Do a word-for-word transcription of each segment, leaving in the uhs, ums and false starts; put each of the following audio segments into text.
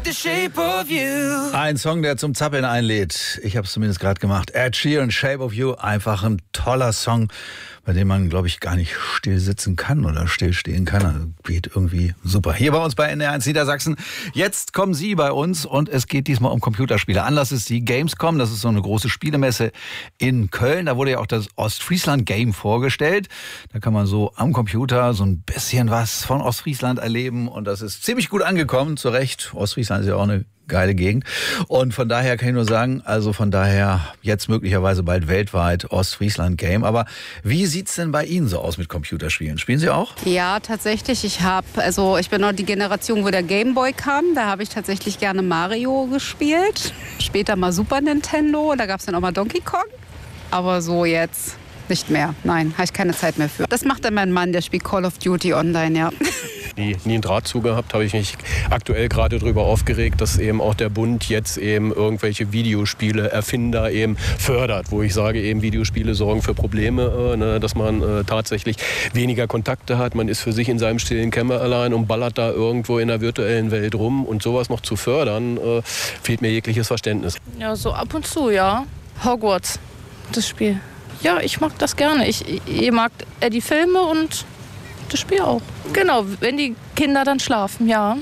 with the shape of you. Ein Song, der zum Zappeln einlädt. Ich habe es zumindest gerade gemacht. Ed Sheeran, Shape of You. Einfach ein toller Song, bei dem man, glaube ich, gar nicht still sitzen kann oder still stehen kann. Also geht irgendwie super. Hier bei uns bei N D R eins Niedersachsen. Jetzt kommen Sie bei uns und es geht diesmal um Computerspiele. Anlass ist die Gamescom. Das ist so eine große Spielemesse in Köln. Da wurde ja auch das Ostfriesland Game vorgestellt. Da kann man so am Computer so ein bisschen was von Ostfriesland erleben. Und das ist ziemlich gut angekommen. Zu Recht. Ostfriesland ist ja auch eine geile Gegend. Und von daher kann ich nur sagen, also von daher jetzt möglicherweise bald weltweit Ostfriesland Game. Aber wie sieht's denn bei Ihnen so aus mit Computerspielen? Spielen Sie auch? Ja, tatsächlich. Ich habe, also ich bin noch die Generation, wo der Gameboy kam. Da habe ich tatsächlich gerne Mario gespielt. Später mal Super Nintendo. Da gab es dann auch mal Donkey Kong. Aber so jetzt nicht mehr. Nein, habe ich keine Zeit mehr für. Das macht dann mein Mann, der spielt Call of Duty online, ja. Nie, nie einen Draht zu gehabt, habe ich mich aktuell gerade darüber aufgeregt, dass eben auch der Bund jetzt eben irgendwelche Videospiele, Erfinder eben fördert, wo ich sage, eben Videospiele sorgen für Probleme, äh, ne, dass man äh, tatsächlich weniger Kontakte hat, man ist für sich in seinem stillen Kämmerlein und ballert da irgendwo in der virtuellen Welt rum und sowas noch zu fördern, äh, fehlt mir jegliches Verständnis. Ja, so ab und zu, ja. Hogwarts, das Spiel. Ja, ich mag das gerne. Ich, ich mag äh, die Filme und das Spiel auch. Genau, wenn die Kinder dann schlafen, ja.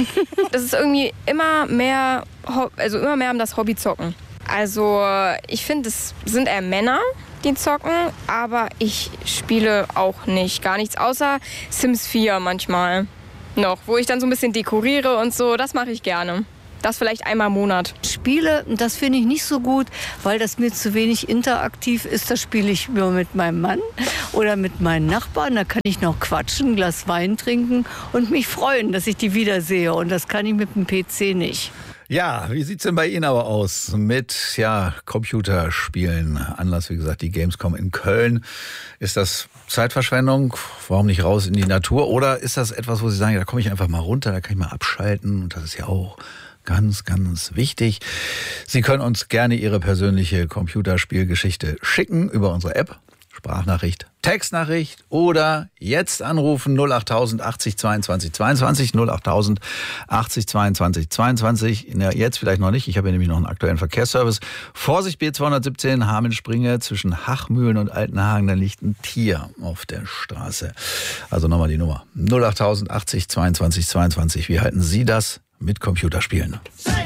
Das ist irgendwie immer mehr, also immer mehr um das Hobby zocken. Also ich finde, es sind eher Männer, die zocken, aber ich spiele auch nicht, gar nichts, außer Sims vier manchmal noch, wo ich dann so ein bisschen dekoriere und so, das mache ich gerne. Das vielleicht einmal im Monat. Spiele, das finde ich nicht so gut, weil das mir zu wenig interaktiv ist. Das spiele ich nur mit meinem Mann oder mit meinen Nachbarn. Da kann ich noch quatschen, ein Glas Wein trinken und mich freuen, dass ich die wiedersehe. Und das kann ich mit dem P C nicht. Ja, wie sieht's denn bei Ihnen aber aus mit ja, Computerspielen? Anlass, wie gesagt, die Gamescom in Köln. Ist das Zeitverschwendung? Warum nicht raus in die Natur? Oder ist das etwas, wo Sie sagen, da komme ich einfach mal runter, da kann ich mal abschalten? Und das ist ja auch ganz, ganz wichtig. Sie können uns gerne Ihre persönliche Computerspielgeschichte schicken über unsere App. Sprachnachricht, Textnachricht oder jetzt anrufen null acht tausend achtzig zweiundzwanzig zweiundzwanzig null acht tausend achtzig zweiundzwanzig zweiundzwanzig. Ja, jetzt vielleicht noch nicht. Ich habe hier nämlich noch einen aktuellen Verkehrsservice. Vorsicht B zweihundertsiebzehn Hameln-Springe zwischen Hachmühlen und Altenhagen. Da liegt ein Tier auf der Straße. Also nochmal die Nummer null acht tausend achtzig zweiundzwanzig zweiundzwanzig. Wie halten Sie das mit Computerspielen?